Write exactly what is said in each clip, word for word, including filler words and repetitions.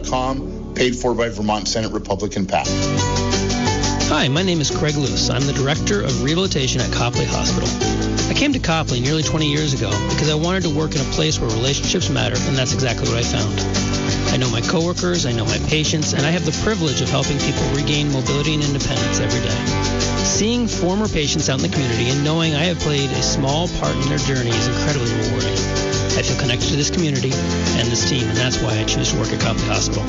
dot com, paid for by Vermont Senate Republican PAC. Hi, my name is Craig Luce. I'm the Director of Rehabilitation at Copley Hospital. I came to Copley nearly twenty years ago because I wanted to work in a place where relationships matter, and that's exactly what I found. I know my coworkers, I know my patients, and I have the privilege of helping people regain mobility and independence every day. Seeing former patients out in the community and knowing I have played a small part in their journey is incredibly rewarding. I feel connected to this community and this team, and that's why I choose to work at Copley Hospital.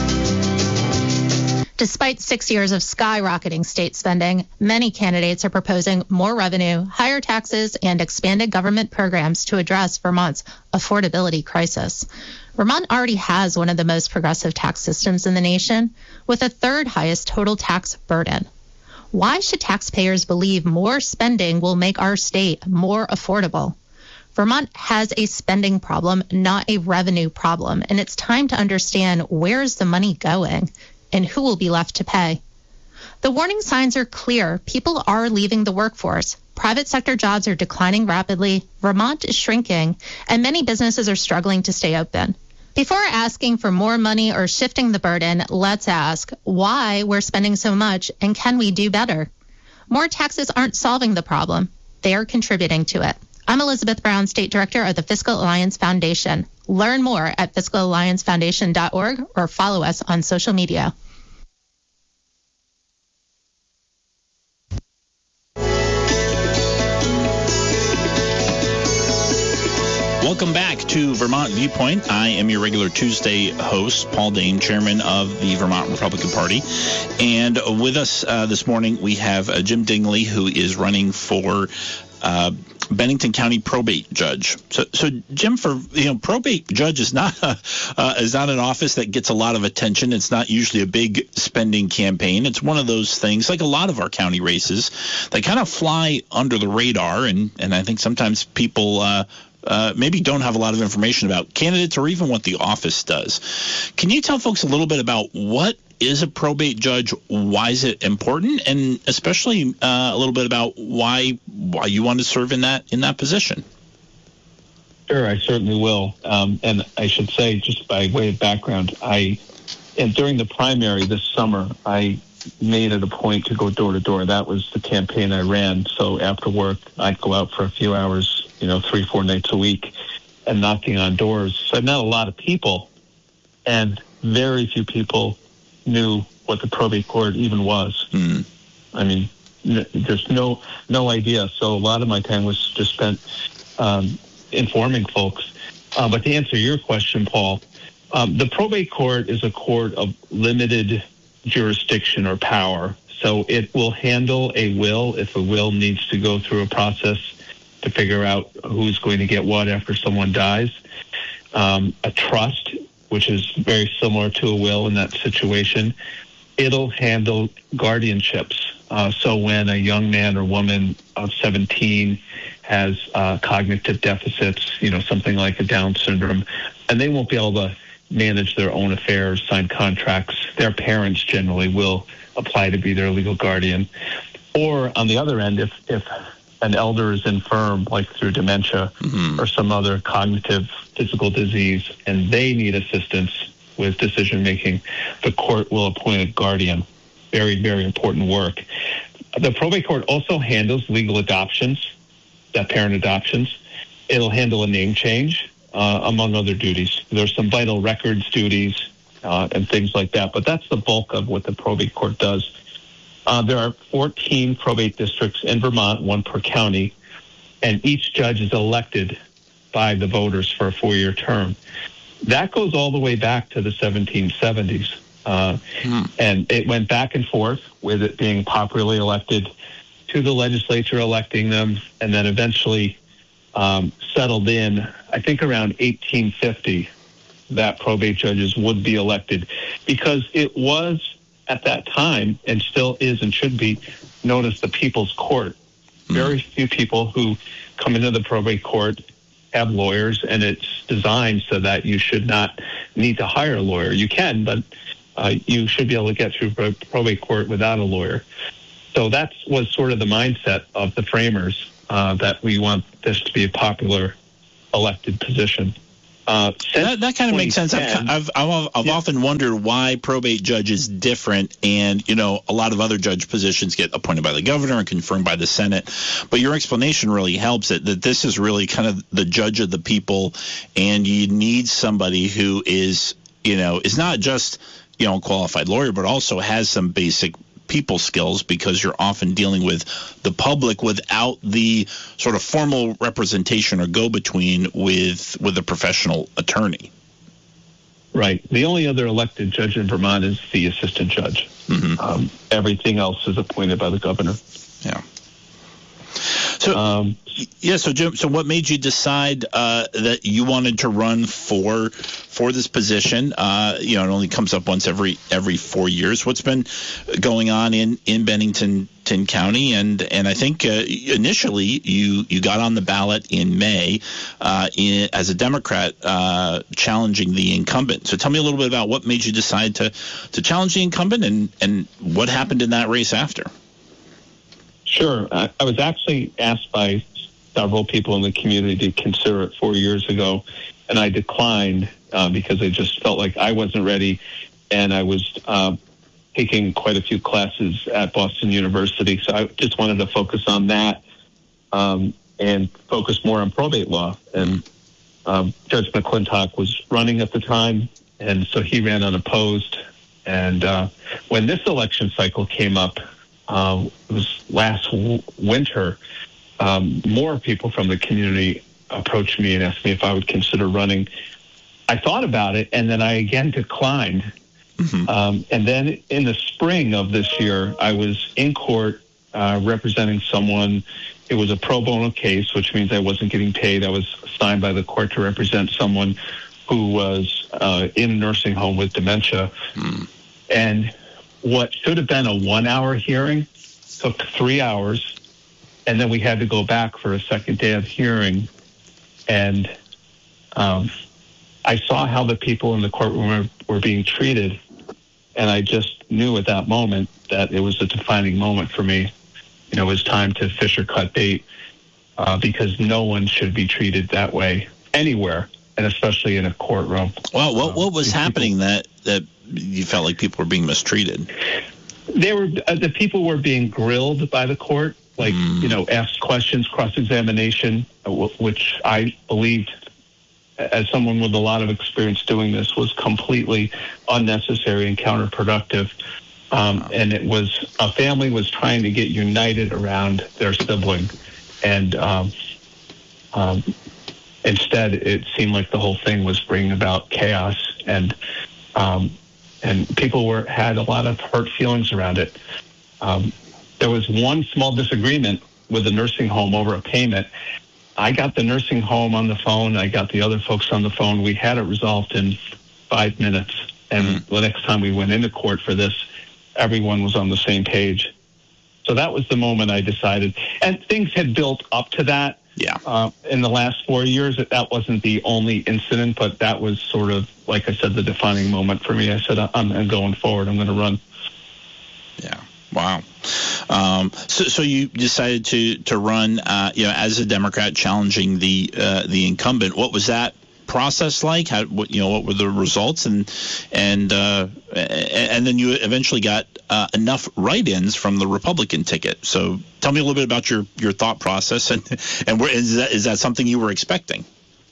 Despite six years of skyrocketing state spending, many candidates are proposing more revenue, higher taxes, and expanded government programs to address Vermont's affordability crisis. Vermont already has one of the most progressive tax systems in the nation, with a third highest total tax burden. Why should taxpayers believe more spending will make our state more affordable? Vermont has a spending problem, not a revenue problem, and it's time to understand where is the money going and who will be left to pay. The warning signs are clear. People are leaving the workforce. Private sector jobs are declining rapidly. Vermont is shrinking, and many businesses are struggling to stay open. Before asking for more money or shifting the burden, let's ask why we're spending so much and can we do better? More taxes aren't solving the problem. They are contributing to it. I'm Elizabeth Brown, State Director of the Fiscal Alliance Foundation. Learn more at fiscal alliance foundation dot org or follow us on social media. Welcome back to Vermont Viewpoint. I am your regular Tuesday host, Paul Dane, chairman of the Vermont Republican Party. And with us uh, this morning, we have uh, Jim Dingley, who is running for uh, Bennington County probate judge. So, so Jim, for you know, probate judge is not a, uh, is not an office that gets a lot of attention. It's not usually a big spending campaign. It's one of those things, like a lot of our county races, that kind of fly under the radar, and and I think sometimes people uh, uh, maybe don't have a lot of information about candidates or even what the office does. Can you tell folks a little bit about what is a probate judge, why is it important, and especially uh, a little bit about why why you want to serve in that in that position? Sure, I certainly will. Um, and I should say, just by way of background, I and during the primary this summer, I made it a point to go door to door. That was the campaign I ran. So after work, I'd go out for a few hours, you know, three, four nights a week, and knocking on doors. So I met a lot of people, and very few people knew what the probate court even was. Mm. I mean, n- there's no no idea. So a lot of my time was just spent um, informing folks. Uh, but to answer your question, Paul, um, the probate court is a court of limited jurisdiction or power. So it will handle a will if a will needs to go through a process to figure out who's going to get what after someone dies. Um, a trust, which is very similar to a will in that situation, it'll handle guardianships. Uh, so when a young man or woman of seventeen has uh, cognitive deficits, you know, something like a Down syndrome, and they won't be able to manage their own affairs, sign contracts, their parents generally will apply to be their legal guardian. Or on the other end, if, if an elder is infirm, like through dementia mm-hmm. or some other cognitive physical disease, and they need assistance with decision-making, the court will appoint a guardian. Very, very important work. The probate court also handles legal adoptions, step-parent adoptions. It'll handle a name change, uh, among other duties. There's some vital records duties uh, and things like that, but that's the bulk of what the probate court does. Uh, there are fourteen probate districts in Vermont, one per county, and each judge is elected by the voters for a four-year term. That goes all the way back to the seventeen seventies. Uh, hmm. And it went back and forth with it being popularly elected to the legislature electing them, and then eventually um, settled in, I think around eighteen fifty, that probate judges would be elected, because it was at that time, and still is and should be, known as the People's Court. Hmm. Very few people who come into the probate court have lawyers, and it's designed so that you should not need to hire a lawyer. You can, but uh, you should be able to get through probate court without a lawyer. So that was sort of the mindset of the framers, uh, that we want this to be a popular elected position. Uh, that, that kind of makes sense. I've, I've, I've, I've yeah. often wondered why probate judge is different, and you know, a lot of other judge positions get appointed by the governor and confirmed by the Senate. But your explanation really helps it that this is really kind of the judge of the people, and you need somebody who is, you know, is not just, you know, a qualified lawyer, but also has some basic people skills, because you're often dealing with the public without the sort of formal representation or go-between with with a professional attorney. Right. The only other elected judge in Vermont is the assistant judge. Mm-hmm. Um, everything else is appointed by the governor. Yeah. So, um, yeah. So, Jim. So, what made you decide uh, that you wanted to run for for this position? Uh, you know, it only comes up once every every four years. What's been going on in, in Bennington County? And and I think uh, initially you you got on the ballot in May uh, in, as a Democrat uh, challenging the incumbent. So, tell me a little bit about what made you decide to to challenge the incumbent, and and what happened in that race after. Sure. I, I was actually asked by several people in the community to consider it four years ago, and I declined uh, because I just felt like I wasn't ready, and I was uh, taking quite a few classes at Boston University, so I just wanted to focus on that um, and focus more on probate law. And um, Judge McClintock was running at the time, and so he ran unopposed. And uh, when this election cycle came up, Uh, it was last w- winter, um, more people from the community approached me and asked me if I would consider running. I thought about it, and then I again declined. Mm-hmm. Um, and then in the spring of this year, I was in court uh, representing someone. It was a pro bono case, which means I wasn't getting paid. I was assigned by the court to represent someone who was uh, in a nursing home with dementia. Mm. And what should have been a one-hour hearing took three hours, and then we had to go back for a second day of hearing. And um, I saw how the people in the courtroom were, were being treated, and I just knew at that moment that it was a defining moment for me. You know, it was time to fish or cut bait, uh, because no one should be treated that way anywhere, and especially in a courtroom. Well, what what was um, happening people, that that you felt like people were being mistreated? They were uh, the people were being grilled by the court, like mm. you know, asked questions, cross-examination, uh, w- which I believed, as someone with a lot of experience doing this, was completely unnecessary and counterproductive. Um, wow. And it was a family was trying to get united around their sibling, and um, um, instead, it seemed like the whole thing was bringing about chaos, and um, and people were had a lot of hurt feelings around it. Um, there was one small disagreement with the nursing home over a payment. I got the nursing home on the phone. I got the other folks on the phone. We had it resolved in five minutes. And mm-hmm. the next time we went into court for this, everyone was on the same page. So that was the moment I decided. And things had built up to that. Yeah. Uh, in the last four years, that wasn't the only incident, but that was sort of, like I said, the defining moment for me. I said, I'm, I'm going forward. I'm going to run. Yeah. Wow. Um, so, so you decided to to run, uh, you know, as a Democrat, challenging the uh, the incumbent. What was that process like? How, what, you know, what were the results? And and uh, and then you eventually got uh, enough write-ins from the Republican ticket. So, tell me a little bit about your, your thought process, and and where, is that is that something you were expecting?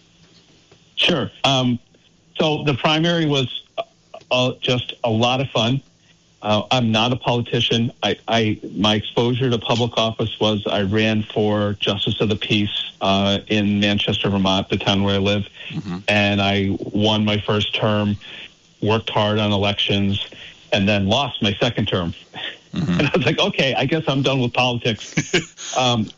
Sure. Um, so the primary was uh, just a lot of fun. Uh, I'm not a politician. I, I my exposure to public office was I ran for Justice of the Peace uh, in Manchester, Vermont, the town where I live, mm-hmm. and I won my first term, worked hard on elections, and then lost my second term. Mm-hmm. And I was like, okay, I guess I'm done with politics. um,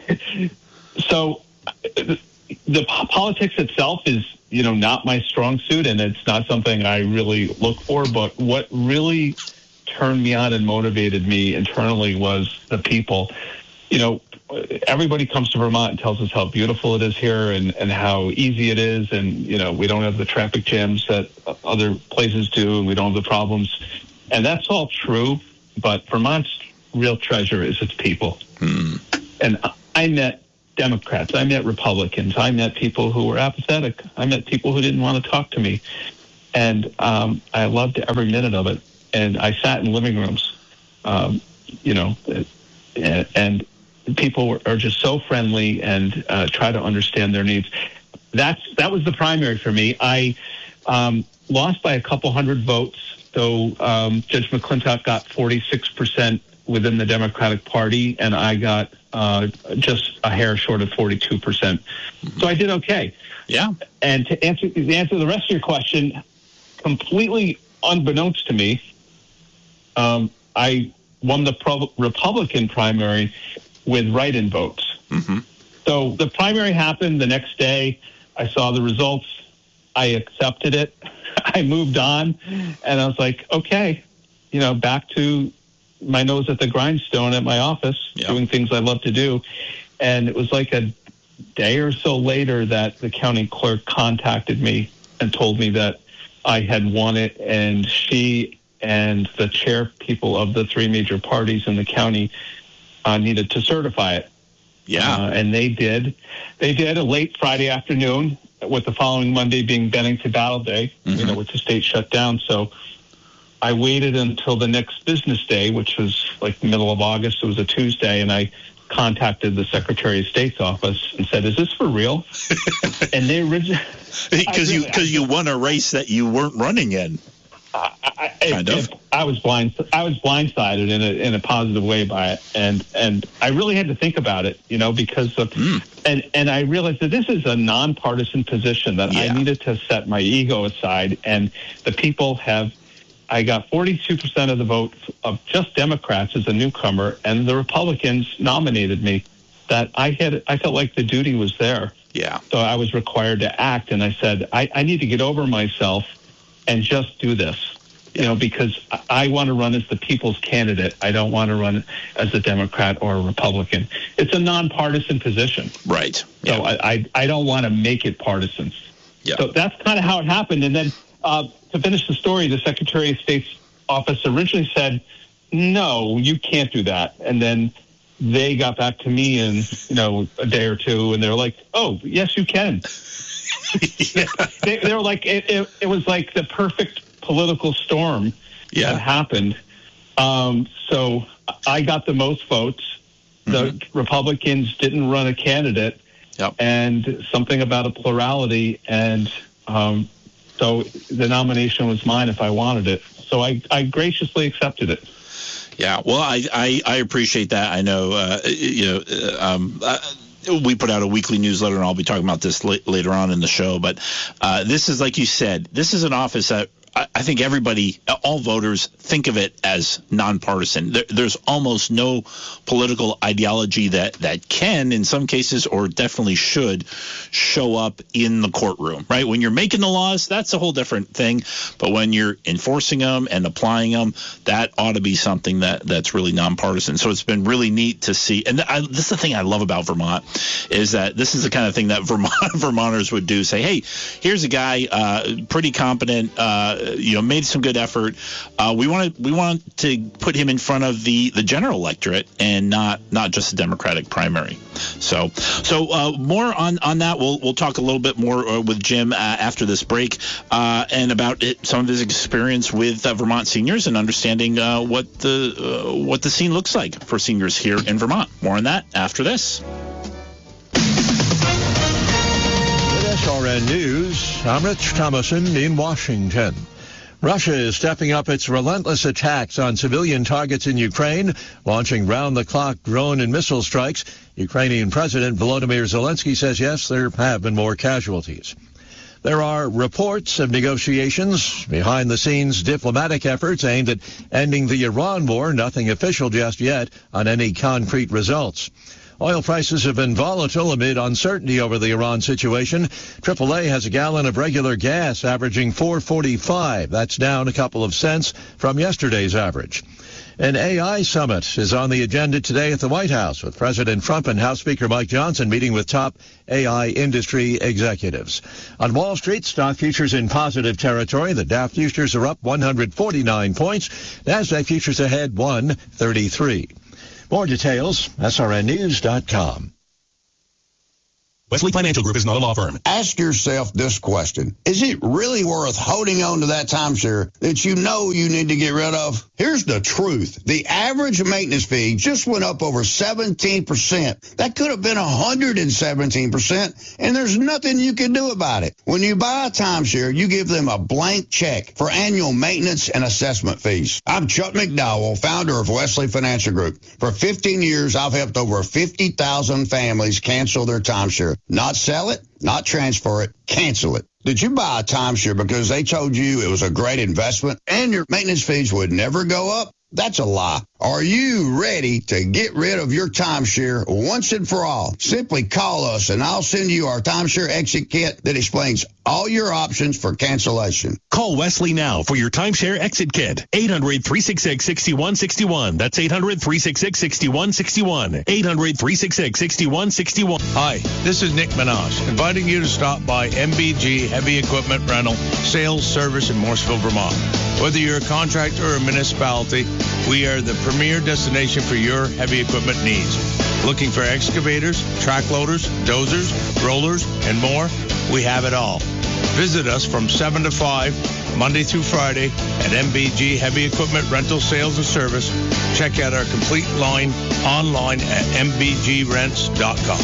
so the, the politics itself is, you know, not my strong suit, and it's not something I really look for. But what really turned me on and motivated me internally was the people. You know, everybody comes to Vermont and tells us how beautiful it is here and, and how easy it is. And, you know, we don't have the traffic jams that other places do, and we don't have the problems. And that's all true. But Vermont's real treasure is its people. Hmm. And I met Democrats. I met Republicans. I met people who were apathetic. I met people who didn't want to talk to me. And um, I loved every minute of it. And I sat in living rooms, um, you know, and, and people were, are just so friendly and uh, try to understand their needs. That's that was the primary for me. I um, lost by a couple hundred votes. So um, Judge McClintock got forty-six percent within the Democratic Party, and I got uh, just a hair short of forty-two percent. Mm-hmm. So I did okay. Yeah. And to answer, to answer the rest of your question, completely unbeknownst to me, um, I won the pro- Republican primary with write-in votes. Mm-hmm. So the primary happened the next day. I saw the results. I accepted it. I moved on, and I was like, okay, you know, back to my nose at the grindstone at my office, yeah. doing things I love to do. And it was like a day or so later that the county clerk contacted me and told me that I had won it, and she and the chair people of the three major parties in the county uh, needed to certify it. Yeah. Uh, and they did. They did a late Friday afternoon, with the following Monday being Bennington Battle Day, mm-hmm. you know, with the state shut down. So I waited until the next business day, which was like the middle of August. It was a Tuesday, and I contacted the Secretary of State's office and said, "Is this for real?" And they originally because you because you won a race that you weren't running in. I, I, kind it, of. It, I was blind. I was blindsided in a in a positive way by it, and and I really had to think about it, you know, because of mm. and and I realized that this is a nonpartisan position that yeah. I needed to set my ego aside, and the people have. I got forty-two percent of the vote of just Democrats as a newcomer, and the Republicans nominated me. That I had, I felt like the duty was there. Yeah. So I was required to act, and I said, I, I need to get over myself and just do this, you know, because I want to run as the people's candidate. I don't want to run as a Democrat or a Republican. It's a nonpartisan position. Right. So yeah. I, I, I don't want to make it partisan. Yeah. So that's kind of how it happened. And then uh, to finish the story, the Secretary of State's office originally said, no, you can't do that. And then they got back to me in, you know, a day or two, and they're like, oh, yes, you can. yeah. they, they were like, it, it, it was like the perfect political storm yeah. that happened. Um, so I got the most votes. The mm-hmm. Republicans didn't run a candidate, yep. and something about a plurality. And um, so the nomination was mine if I wanted it. So I, I graciously accepted it. Yeah, well, I, I, I appreciate that. I know, uh, you know, uh, um, uh, we put out a weekly newsletter, and I'll be talking about this la- later on in the show. But uh, this is, like you said, this is an office that I, I think everybody, all voters, think of it as nonpartisan. There, there's almost no political ideology that, that can, in some cases, or definitely should, show up in the courtroom, right? When you're making the laws, that's a whole different thing. But when you're enforcing them and applying them, that ought to be something that, that's really nonpartisan. So it's been really neat to see. And I, this is the thing I love about Vermont, is that this is the kind of thing that Vermont Vermonters would do. Say, hey, here's a guy, uh, pretty competent, uh, you know, made some good effort. Uh, we want to we want to put him in front of the, the general electorate and not not just the Democratic primary. So so uh, more on, on that. We'll we'll talk a little bit more uh, with Jim uh, after this break uh, and about it, some of his experience with uh, Vermont seniors and understanding uh, what the uh, what the scene looks like for seniors here in Vermont. More on that after this. With S R N News, I'm Rich Thomason in Washington. Russia is stepping up its relentless attacks on civilian targets in Ukraine, launching round-the-clock drone and missile strikes. Ukrainian President Volodymyr Zelensky says, yes, there have been more casualties. There are reports of negotiations, behind-the-scenes diplomatic efforts aimed at ending the Iran war, nothing official just yet on any concrete results. Oil prices have been volatile amid uncertainty over the Iran situation. triple A has a gallon of regular gas averaging four forty-five. That's down a couple of cents from yesterday's average. An A I summit is on the agenda today at the White House, with President Trump and House Speaker Mike Johnson meeting with top A I industry executives. On Wall Street, stock futures in positive territory. The Dow futures are up one hundred forty-nine points. NASDAQ futures ahead one thirty-three. More details, S R N news dot com. Wesley Financial Group is not a law firm. Ask yourself this question. Is it really worth holding on to that timeshare that you know you need to get rid of? Here's the truth. The average maintenance fee just went up over seventeen percent. That could have been one hundred seventeen percent, and there's nothing you can do about it. When you buy a timeshare, you give them a blank check for annual maintenance and assessment fees. I'm Chuck McDowell, founder of Wesley Financial Group. For fifteen years, I've helped over fifty thousand families cancel their timeshare. Not sell it, not transfer it, cancel it. Did you buy a timeshare because they told you it was a great investment and your maintenance fees would never go up? That's a lie. Are you ready to get rid of your timeshare once and for all? Simply call us and I'll send you our timeshare exit kit that explains all your options for cancellation. Call Wesley now for your timeshare exit kit. eight hundred, three six six, six one six one. That's eight hundred, three six six, six one six one. eight hundred, three six six, six one six one. Hi, this is Nick Minaj, inviting you to stop by M B G Heavy Equipment Rental, Sales Service in Morrisville, Vermont. Whether you're a contractor or a municipality, we are the premier destination for your heavy equipment needs. Looking for excavators, track loaders, dozers, rollers, and more? We have it all. Visit us from seven to five, Monday through Friday, at M B G Heavy Equipment Rental Sales and Service. Check out our complete line online at m b g rents dot com.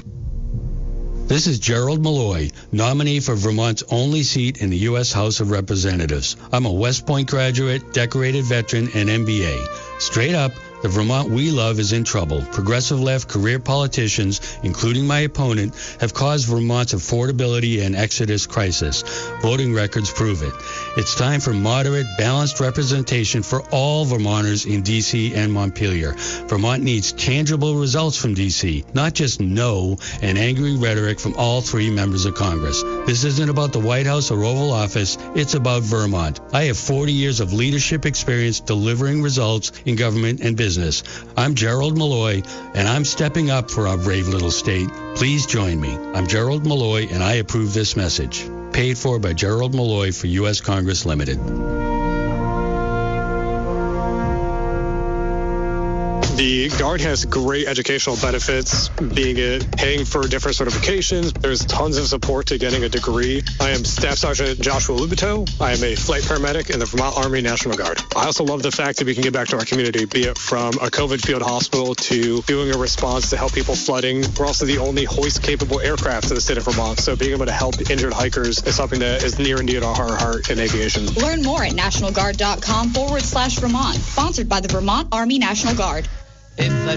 This is Gerald Malloy, nominee for Vermont's only seat in the U S House of Representatives. I'm a West Point graduate, decorated veteran, and M B A. Straight up, the Vermont we love is in trouble. Progressive left career politicians, including my opponent, have caused Vermont's affordability and exodus crisis. Voting records prove it. It's time for moderate, balanced representation for all Vermonters in D C and Montpelier. Vermont needs tangible results from D C, not just no and angry rhetoric from all three members of Congress. This isn't about the White House or Oval Office. It's about Vermont. I have forty years of leadership experience delivering results in government and business. I'm Gerald Malloy, and I'm stepping up for our brave little state. Please join me. I'm Gerald Malloy, and I approve this message. Paid for by Gerald Malloy for U S Congress Limited. The Guard has great educational benefits, being it paying for different certifications. There's tons of support to getting a degree. I am Staff Sergeant Joshua Lubito. I am a flight paramedic in the Vermont Army National Guard. I also love the fact that we can give back to our community, be it from a COVID field hospital to doing a response to help people flooding. We're also the only hoist-capable aircraft in the state of Vermont, so being able to help injured hikers is something that is near and dear to our heart in aviation. Learn more at national guard dot com forward slash Vermont. Sponsored by the Vermont Army National Guard. Inside